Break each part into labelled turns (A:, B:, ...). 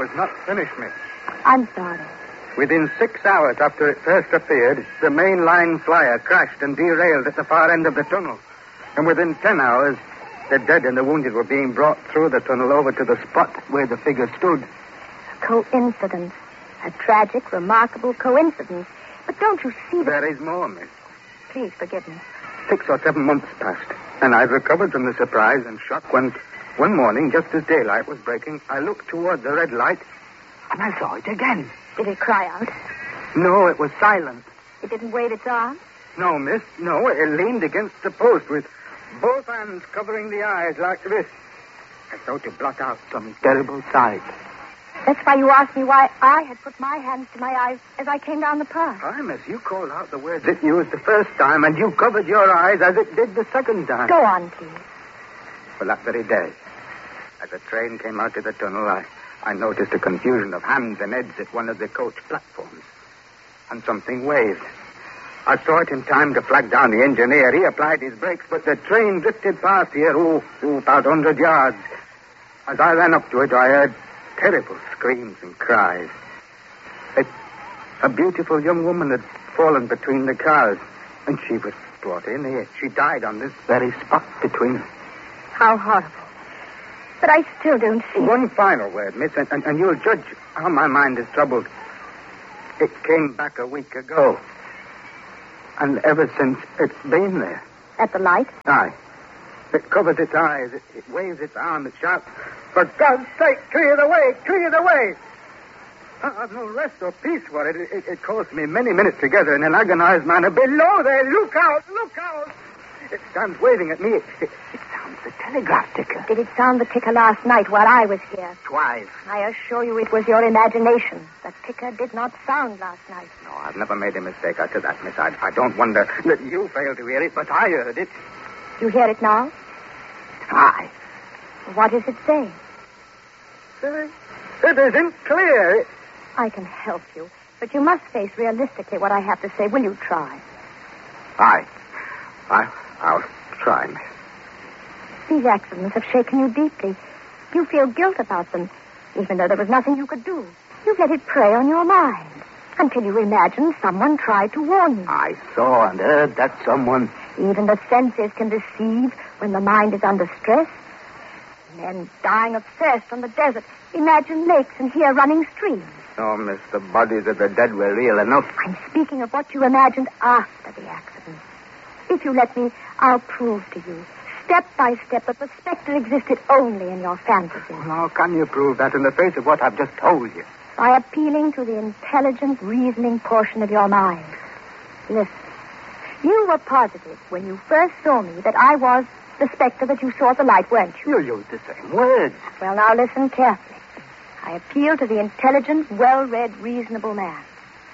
A: was not finished, miss.
B: I'm sorry.
A: Within 6 hours after it first appeared, the main line flyer crashed and derailed at the far end of the tunnel. And within 10 hours, the dead and the wounded were being brought through the tunnel over to the spot where the figure stood.
B: A coincidence. A tragic, remarkable coincidence. But don't you see that...
A: There is more, miss.
B: Please forgive me.
A: 6 or 7 months passed, and I'd recovered from the surprise and shock when, one morning, just as daylight was breaking, I looked toward the red light, and I saw it again.
B: Did it cry out?
A: No, it was silent.
B: It didn't wave its arms?
A: No, miss, no. It leaned against the post with both hands covering the eyes like this, as though to blot out some terrible sight.
B: That's why you asked me why I had put my hands to my eyes as I came down the path.
A: Aye, miss, you called out the words it used the first time, and you covered your eyes as it did the second time.
B: Go on, please.
A: Well, that very day, as the train came out of the tunnel, I noticed a confusion of hands and heads at one of the coach platforms. And something waved. I saw it in time to flag down the engineer. He applied his brakes, but the train drifted past here, about 100 yards. As I ran up to it, I heard terrible screams and cries. A beautiful young woman had fallen between the cars, and she was brought in here. She died on this very spot between them.
B: How horrible. But I still don't see...
A: One final word, miss, and you'll judge how my mind is troubled. It came back a week ago. And ever since, it's been there.
B: At the light?
A: Aye. It covers its eyes. It waves its arm. It shouts, "For God's sake, clear the way! Clear the way!" I've no rest or peace for it. It calls me many minutes together in an agonized manner. "Below there! Look out! Look out!" It stands waving at me. It sounds the telegraph ticker.
B: Did it sound the ticker last night while I was here?
A: Twice.
B: I assure you it was your imagination. The ticker did not sound last night.
A: No, I've never made a mistake after that, miss. I don't wonder that you failed to hear it, but I heard it.
B: You hear it now?
A: Aye.
B: What does it say?
A: It isn't clear.
B: I can help you, but you must face realistically what I have to say. Will you try?
A: Aye. I'll try, miss.
B: These accidents have shaken you deeply. You feel guilt about them, even though there was nothing you could do. You've let it prey on your mind until you imagined someone tried to warn you.
A: I saw and heard that someone...
B: Even the senses can deceive when the mind is under stress. Men dying of thirst on the desert imagine lakes and hear running streams.
A: Oh, miss, the bodies of the dead were real enough.
B: I'm speaking of what you imagined after the accident. If you let me, I'll prove to you, step by step, that the specter existed only in your fantasy.
A: How can you prove that in the face of what I've just told you?
B: By appealing to the intelligent, reasoning portion of your mind. Listen. You were positive when you first saw me that I was the specter that you saw at the light, weren't you?
A: You used the same words.
B: Well, now listen carefully. I appeal to the intelligent, well-read, reasonable man.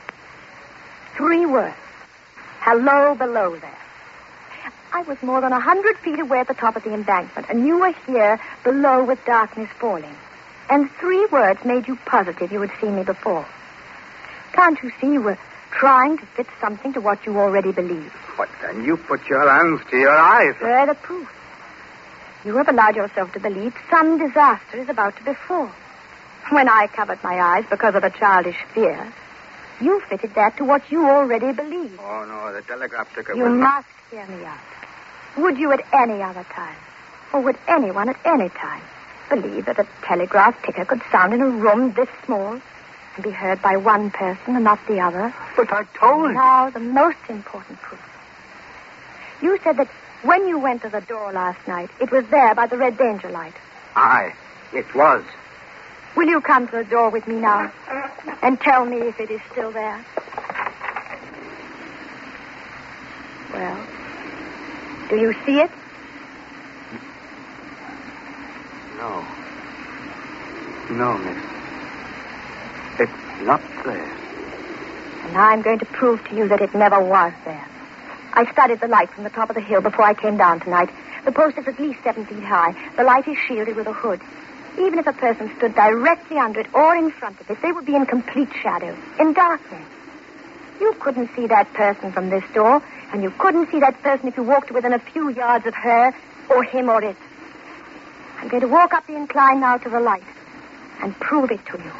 B: 3 words. Hello below there. I was more than 100 feet away at the top of the embankment, and you were here below with darkness falling. And 3 words made you positive you had seen me before. Can't you see you were trying to fit something to what you already believed?
A: But then you put your hands to your eyes.
B: There, the proof. You have allowed yourself to believe some disaster is about to befall. When I covered my eyes because of a childish fear, you fitted that to what you already believed.
A: Oh, no, the telegraph ticker
B: You must hear me out. Would you at any other time, or would anyone at any time, believe that a telegraph ticker could sound in a room this small and be heard by one person and not the other?
A: But I told you.
B: Now, the most important proof. You said that when you went to the door last night, it was there by the red danger light.
A: Aye, it was.
B: Will you come to the door with me now and tell me if it is still there? Well, do you see it?
A: No. No, miss. It's not there.
B: And I'm going to prove to you that it never was there. I studied the light from the top of the hill before I came down tonight. The post is at least 7 feet high. The light is shielded with a hood. Even if a person stood directly under it or in front of it, they would be in complete shadow, in darkness. You couldn't see that person from this door, and you couldn't see that person if you walked within a few yards of her or him or it. I'm going to walk up the incline now to the light. and prove it to you.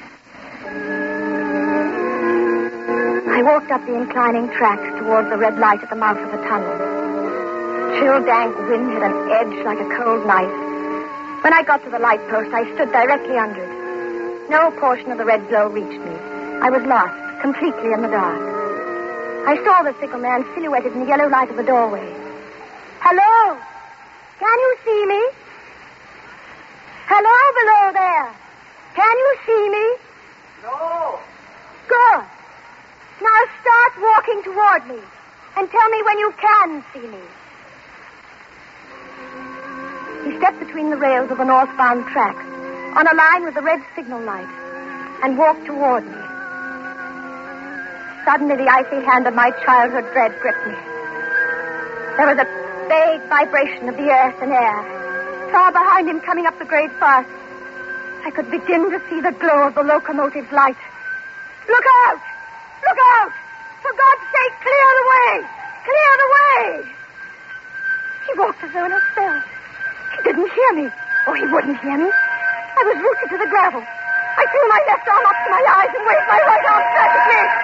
B: I walked up the inclining tracks towards the red light at the mouth of the tunnel. Chill, dank wind had an edge like a cold knife. When I got to the light post, I stood directly under it. No portion of the red glow reached me. I was lost, completely in the dark. I saw the signalman silhouetted in the yellow light of the doorway. Hello? Can you see me? Hello below there. Can you see me?
A: No.
B: Good. Now start walking toward me and tell me when you can see me. He stepped between the rails of the northbound track on a line with the red signal light and walked toward me. Suddenly, the icy hand of my childhood dread gripped me. There was a vague vibration of the earth and air. Far behind him, coming up the grade fast, I could begin to see the glow of the locomotive's light. Look out! Look out! For God's sake, clear the way! Clear the way! He walked as though in a spell. He didn't hear me. Oh, he wouldn't hear me. I was rooted to the gravel. I threw my left arm up to my eyes and waved my right arm frantically.